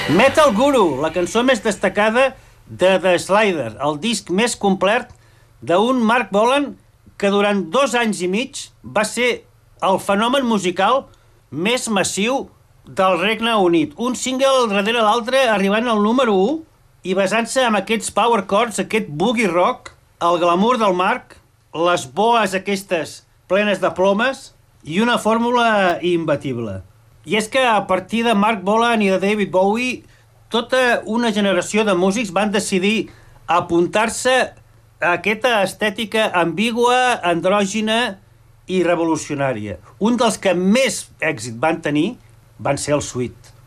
Metal Guru, la cançó més destacada de The Slider, el disc més complet d'un Mark Bolan que durant 2 anys i mig va ser el fenomen musical més massiu del Regne Unit. Un single darrere l'altre arribant al número 1 i basant-se en aquests power chords, aquest boogie rock, el glamour del Mark, les boes aquestes plenes de plomes i una fórmula imbatible. I és que a partir de Mark Bolan i de David Bowie, tota una generació de músics van decidir apuntar-se a aquesta estètica ambigua, andrògina i revolucionària. Un dels que més èxit van tenir van ser els Sweet.